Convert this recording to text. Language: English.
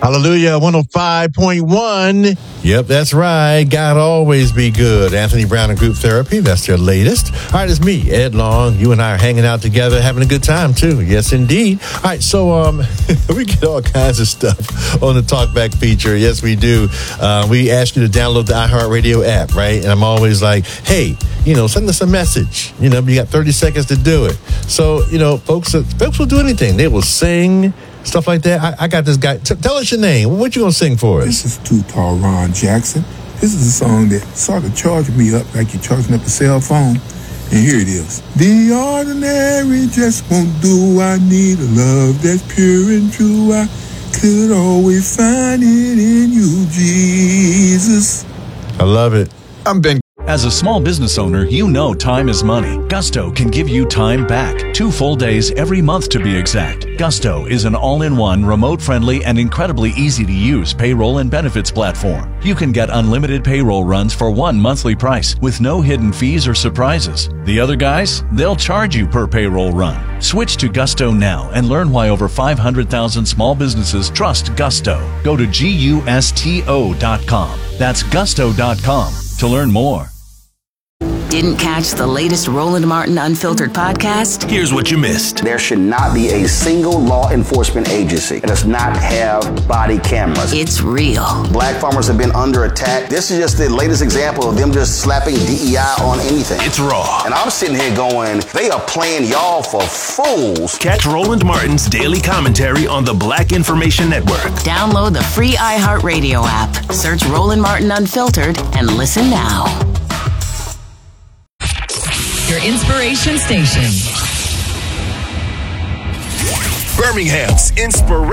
Hallelujah, 105.1. Yep, that's right. God always be good. Anthony Brown and Group Therapy, that's their latest. All right, it's me, Ed Long. You and I are hanging out together, having a good time, too. Yes, indeed. All right, so we get all kinds of stuff on the Talkback feature. Yes, we do. We ask you to download the iHeartRadio app, right? And I'm always like, hey, send us a message. You got 30 seconds to do it. So, folks will do anything. They will sing, stuff like that. I got this guy. Tell us your name. What you gonna sing for us? This is Too Tall Ron Jackson. This is a song that sort of charged me up like you're charging up a cell phone. And here it is. The ordinary just won't do. I need a love that's pure and true. I could always find it in you, Jesus. I love it. I'm Ben. As a small business owner, you know time is money. Gusto can give you time back. 2 full days every month to be exact. Gusto is an all-in-one, remote-friendly, and incredibly easy-to-use payroll and benefits platform. You can get unlimited payroll runs for one monthly price with no hidden fees or surprises. The other guys, they'll charge you per payroll run. Switch to Gusto now and learn why over 500,000 small businesses trust Gusto. Go to GUSTO.com. That's Gusto.com to learn more. Didn't catch the latest Roland Martin Unfiltered podcast? Here's what you missed. There should not be a single law enforcement agency that does not have body cameras. It's real. Black farmers have been under attack. This is just the latest example of them just slapping DEI on anything. It's raw. And I'm sitting here going, they are playing y'all for fools. Catch Roland Martin's daily commentary on the Black Information Network. Download the free iHeartRadio app. Search Roland Martin Unfiltered and listen now. Your inspiration station. Birmingham's Inspiration.